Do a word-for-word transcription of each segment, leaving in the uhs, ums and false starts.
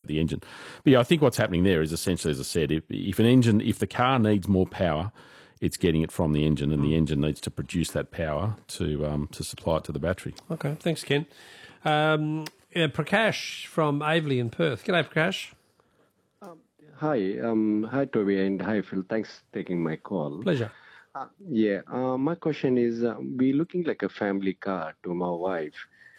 the engine. But yeah, I think what's happening there is essentially, as I said, if, if an engine, if the car needs more power, it's getting it from the engine, and mm. the engine needs to produce that power to um, to supply it to the battery. Okay, thanks, Ken. Um, yeah, Prakash from Aveley in Perth. G'day, Prakash. Um, hi, um, hi Toby and hi Phil. Thanks for taking my call. Pleasure. Uh, yeah, uh, my question is, uh, we're looking like a family car to my wife,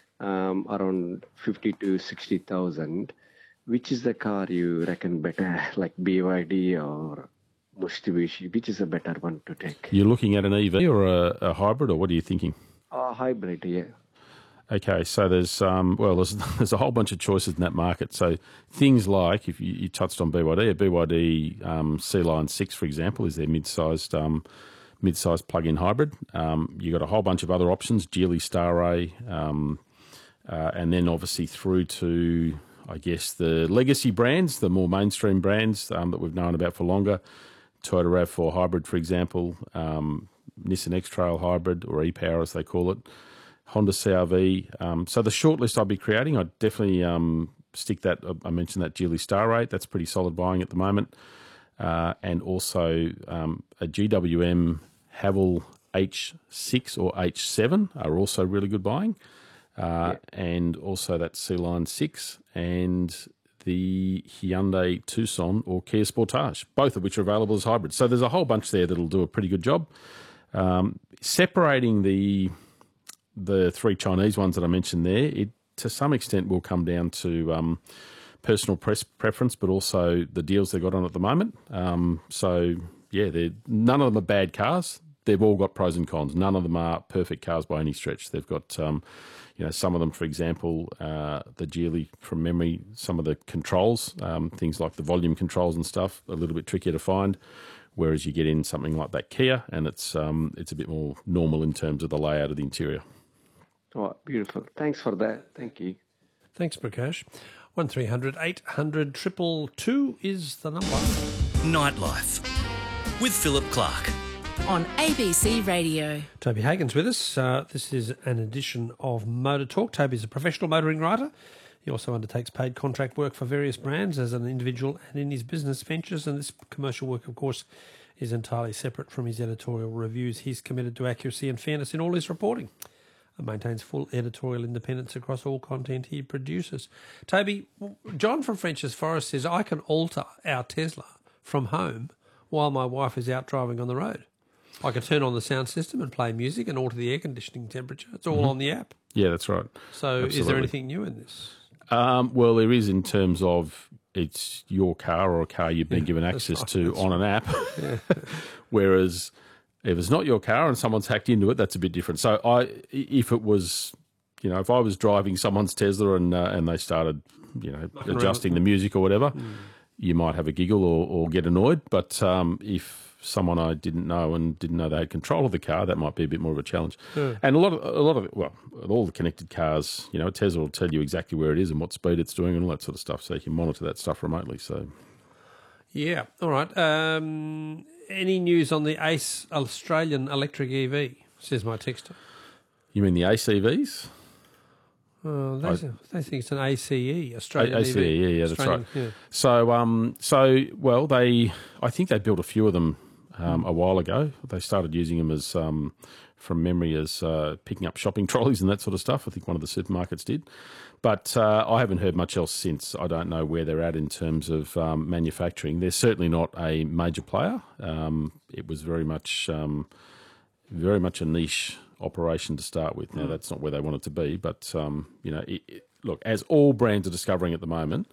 um, around fifty to sixty thousand. Which is the car you reckon better, like B Y D or Mitsubishi? Which is a better one to take? You're looking at an E V or a, a hybrid, or what are you thinking? A hybrid, yeah. Okay, so there's um, well, there's, there's a whole bunch of choices in that market. So things like, if you, you touched on B Y D, a B Y D um, C-Line six, for example, is their mid-sized um, mid-sized plug-in hybrid. Um, you've got a whole bunch of other options, Geely Starray, um, uh, and then obviously through to, I guess, the legacy brands, the more mainstream brands um, that we've known about for longer. Toyota RAV four Hybrid, for example, um, Nissan X-Trail Hybrid, or e-Power as they call it, Honda C R V. Um, so the short list I'd be creating, I'd definitely um, stick that, I mentioned that Geely Starray, that's pretty solid buying at the moment. Uh, and also um, a G W M Haval H six or H seven are also really good buying. Uh, yeah. And also that C-Line six and the Hyundai Tucson or Kia Sportage, both of which are available as hybrids. So there's a whole bunch there that'll do a pretty good job. Um, separating the the three Chinese ones that I mentioned there, it to some extent will come down to um, personal press preference, but also the deals they've got on at the moment. Um, so, yeah, none of them are bad cars. They've all got pros and cons. None of them are perfect cars by any stretch. They've got, um, you know, some of them, for example, uh, the Geely, from memory, some of the controls, um, things like the volume controls and stuff, a little bit trickier to find. Whereas you get in something like that Kia, and it's um, it's a bit more normal in terms of the layout of the interior. Oh, beautiful. Thanks for that. Thank you. Thanks, Prakash. one three hundred eight hundred two two two is the number. Nightlife with Philip Clark. On A B C Radio. Toby Hagen's with us. Uh, this is an edition of Motor Talk. Toby's a professional motoring writer. He also undertakes paid contract work for various brands as an individual and in his business ventures, and this commercial work, of course, is entirely separate from his editorial reviews. He's committed to accuracy and fairness in all his reporting and maintains full editorial independence across all content he produces. Toby, John from French's Forest says, I can alter our Tesla from home while my wife is out driving on the road. I can turn on the sound system and play music and alter the air conditioning temperature. It's all mm-hmm. on the app. Yeah, that's right. So Absolutely. Is there anything new in this? Um, well, there is in terms of it's your car or a car you've been yeah, given access right, to on right. an app. Yeah. Whereas if it's not your car and someone's hacked into it, that's a bit different. So I, if it was, you know, if I was driving someone's Tesla and uh, and they started, you know, Nothing adjusting the music or whatever, mm. you might have a giggle or, or get annoyed. But um, if someone I didn't know and didn't know they had control of the car, that might be a bit more of a challenge. Yeah. And a lot of, a lot of, well, all the connected cars, you know, Tesla will tell you exactly where it is and what speed it's doing and all that sort of stuff, so you can monitor that stuff remotely. So, yeah, all right. Um, any news on the Ace Australian electric E V? Says my texter. You mean the A C Vs? Oh, they, I, they think it's an A C E, Australian A C E, E V. yeah, yeah, that's Australian, right. Yeah. So, um, so well, they, I think they built a few of them um, a while ago. They started using them as, um, from memory, as uh, picking up shopping trolleys and that sort of stuff. I think one of the supermarkets did. But uh, I haven't heard much else since. I don't know where they're at in terms of um, manufacturing. They're certainly not a major player. Um, it was very much, um, very much a niche operation to start with. Now, that's not where they want it to be. But, um, you know, it, it, look, as all brands are discovering at the moment,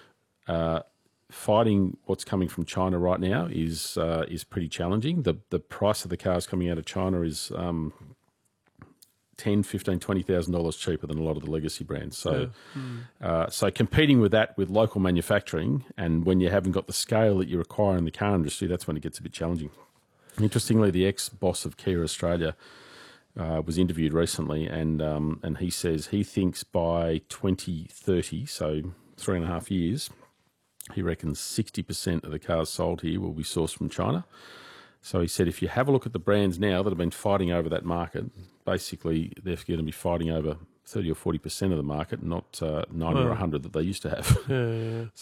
uh, fighting what's coming from China right now is uh, is pretty challenging. The the price of the cars coming out of China is um, ten, fifteen, twenty thousand dollars cheaper than a lot of the legacy brands. So, yeah. mm. uh, so competing with that with local manufacturing, and when you haven't got the scale that you require in the car industry, that's when it gets a bit challenging. Interestingly, the ex-boss of Kia Australia uh, was interviewed recently, and um, and he says he thinks by twenty thirty, so three and a half years, he reckons sixty percent of the cars sold here will be sourced from China. So he said if you have a look at the brands now that have been fighting over that market, basically they're going to be fighting over thirty or forty percent of the market, not uh, ninety oh. or one hundred that they used to have. Yeah, yeah.